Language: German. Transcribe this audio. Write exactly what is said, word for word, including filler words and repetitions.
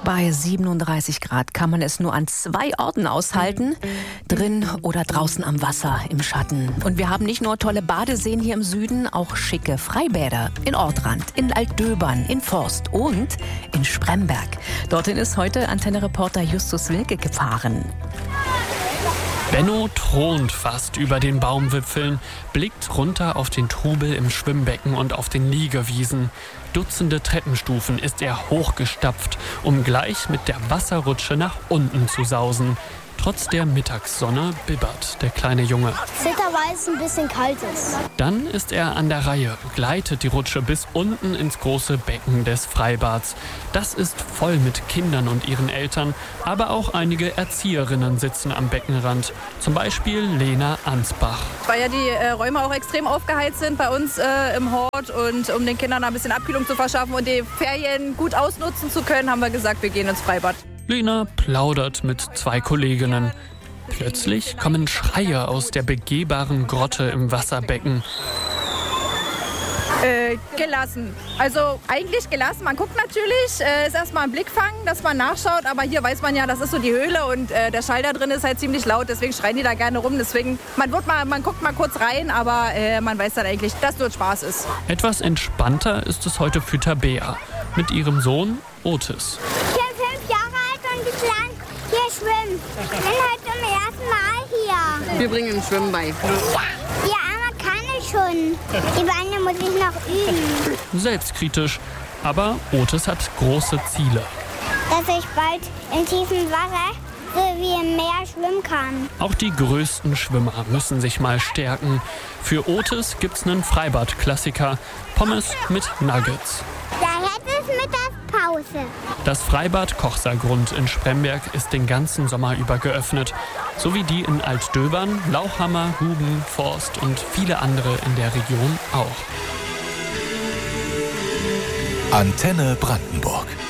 Bei siebenunddreißig Grad kann man es nur an zwei Orten aushalten, drin oder draußen am Wasser im Schatten. Und wir haben nicht nur tolle Badeseen hier im Süden, auch schicke Freibäder in Ortrand, in Altdöbern, in Forst und in Spremberg. Dorthin ist heute Antenne-Reporter Justus Wilke gefahren. Benno thront fast über den Baumwipfeln, blickt runter auf den Trubel im Schwimmbecken und auf den Liegewiesen. Dutzende Treppenstufen ist er hochgestapft, um gleich mit der Wasserrutsche nach unten zu sausen. Trotz der Mittagssonne bibbert der kleine Junge. Zitter, weil es ein bisschen kalt ist. Dann ist er an der Reihe, gleitet die Rutsche bis unten ins große Becken des Freibads. Das ist voll mit Kindern und ihren Eltern, aber auch einige Erzieherinnen sitzen am Beckenrand. Zum Beispiel Lena Ansbach. Weil ja die äh, Räume auch extrem aufgeheizt sind bei uns äh, im Hort, und um den Kindern ein bisschen Abkühlung zu verschaffen und die Ferien gut ausnutzen zu können, haben wir gesagt, wir gehen ins Freibad. Lena plaudert mit zwei Kolleginnen. Plötzlich kommen Schreie aus der begehbaren Grotte im Wasserbecken. Äh, gelassen. Also eigentlich gelassen. Man guckt natürlich, äh, ist erstmal ein Blickfang, dass man nachschaut, aber hier weiß man ja, das ist so die Höhle und äh, der Schall da drin ist halt ziemlich laut, deswegen schreien die da gerne rum. Deswegen, man, wird mal, man guckt mal kurz rein, aber äh, man weiß dann eigentlich, dass nur Spaß ist. Etwas entspannter ist es heute für Tabea mit ihrem Sohn Otis. Ich bin fünf Jahre alt und ich lerne hier schwimmen. Ich bin heute zum ersten Mal hier. Wir bringen ihm Schwimmen bei. Die Arme kann ich schon. Die Beine muss ich noch üben. Selbstkritisch, aber Otis hat große Ziele. Dass ich bald im tiefen Wasser so wie im Meer schwimmen kann. Auch die größten Schwimmer müssen sich mal stärken. Für Otis gibt's einen Freibad-Klassiker: Pommes mit Nuggets. Da hätte es Mittagspause. Das Freibad Kochsergrund in Spremberg ist den ganzen Sommer über geöffnet. So wie die in Altdöbern, Lauchhammer, Huben, Forst und viele andere in der Region auch. Antenne Brandenburg.